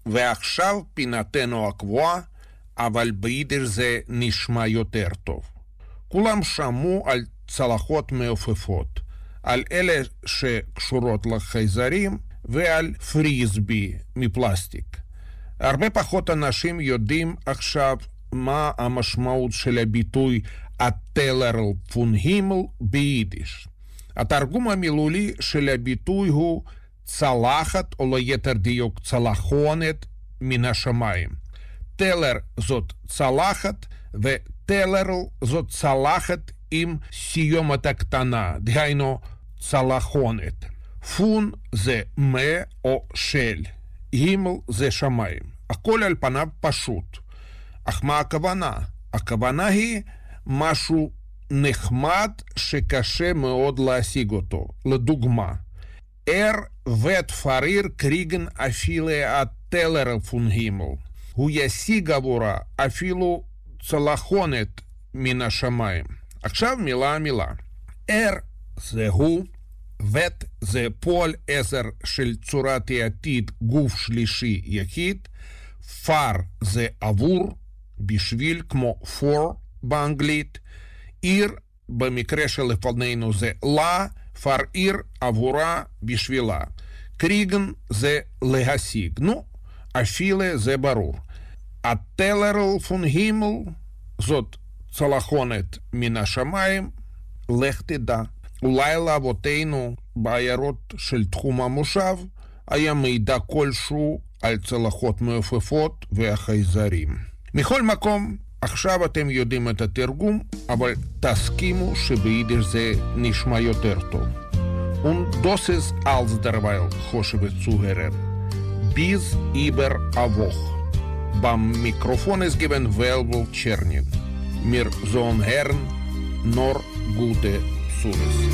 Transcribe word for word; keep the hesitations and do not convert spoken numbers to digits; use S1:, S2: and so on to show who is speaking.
S1: ועכשיו פינתנו הקבועה, אבל ביידיש זה נשמע יותר טוב. כולם שמעו על צלחות מעופפות, על אלה שקשורות לחייזרים ועל פריסבי מפלסטיק. הרבה פחות אנשים יודעים עכשיו מה המשמעות של הביטוי הטלר פון הימל ביידיש. התרגום המילולי של הביטוי הוא צלחת, או ליתר דיוק צלחונת מן השמיים. טלר זאת צלחת, וטלר זאת צלחת עם סיומת הקטנה, דהיינו צלחונת. פון זה מה או של, הימל זה שמיים. הכל על פניו פשוט. אך מה הכוונה? הכוונה היא משהו נחמד שקשה מאוד להשיג אותו. לדוגמה, er wird für kriegen אפילו הטלר פון הימל. הוא ישיג עבורה אפילו צלחונת מן השמיים. עכשיו מילה מילה. er זה הוא, ות זה פועל עזר של צורת העתיד גוף שלישי יחיד, פר זה עבור, בשביל כמו for באנגלית, עיר במקרה שלפנינו זה לה, פר עיר עבורה בשבילה. קריגן זה להשיג. נו, אפילו זה ברור. הטלר פון הימל זאת צלחונת מן השמיים, לך תדע. אולי לאבותינו בעיירות של תחום המושב היה מידע כלשהו על צלחות מעופפות והחייזרים. מכל מקום, עכשיו אתם יודעים את התרגום, אבל תסכימו שביידיש זה נשמע יותר טוב. Und das ist alles derweil, חושבת צוהרר. Bis über a Woche. Beim Mikrofon ist gewesen Velvel Czernin. Mir sollen Herren nur gute Zuhörer.